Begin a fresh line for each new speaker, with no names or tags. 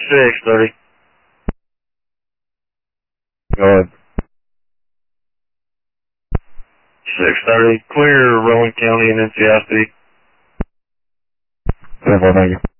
630.
Go ahead.
630, clear Rowan County and NCIC.
10-4, thank you.